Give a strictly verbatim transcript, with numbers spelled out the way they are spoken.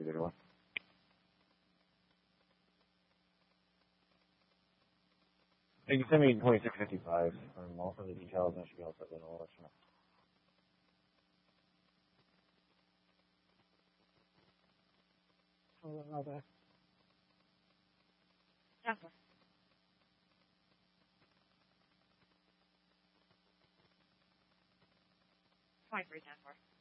either one. You can send me twenty-six fifty-five from all for the details, and I should be able to put that in all that stuff. Hold on, okay. Ten four. Twenty-three ten four.